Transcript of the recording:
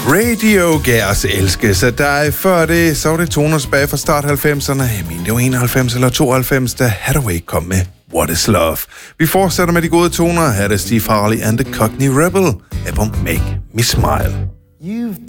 Radio gav os elske, så der før det, så var det toner tilbage fra start 90'erne. Jeg mener, det var 91 eller 92, da Hathaway kom med What is Love. Vi fortsætter med de gode toner. Her er det Steve Harley and the Cockney Rebel. Album Make Me Smile. You've